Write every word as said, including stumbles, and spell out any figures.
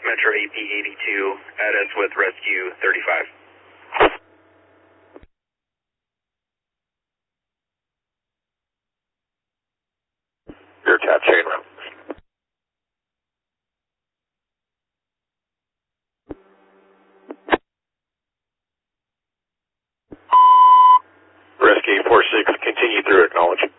Metro A P eighty-two, add us with Rescue thirty-five. Your tap chain run. Rescue four six, continue through, acknowledge.